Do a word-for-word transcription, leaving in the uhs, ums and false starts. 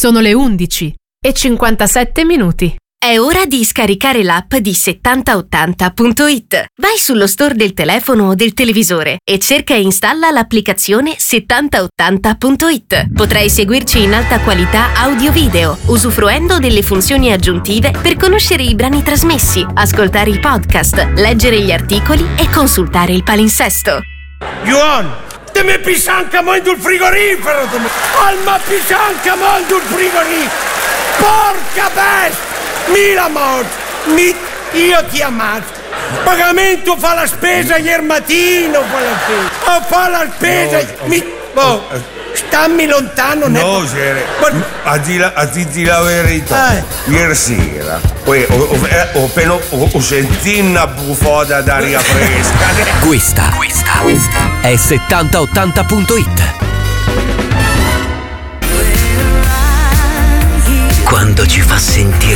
Sono le undici e cinquantasette minuti. È ora di scaricare l'app di settanta ottanta punto it. Vai sullo store del telefono o del televisore e cerca e installa l'applicazione settanta ottanta punto it. Potrai seguirci in alta qualità audio-video, usufruendo delle funzioni aggiuntive per conoscere i brani trasmessi, ascoltare i podcast, leggere gli articoli e consultare il palinsesto. Ioan, te mi pisanca molto il frigorifero! Alma pisanca molto il frigorifero! Porca bestia! Mila morti! Mi... Io ti ammazzo! Pagamento fa la spesa ieri mattino! Fa la spesa! Oh, fa la spesa! No, mi... Oh, stammi lontano! No, ne... Sere, Ma... a di la, a dirti la verità, Eh. ieri sera poi ho, ho, ho appena ho, ho sentito una bufata d'aria fresca. Questa, questa è settanta ottanta punto it. Quando ci fa sentire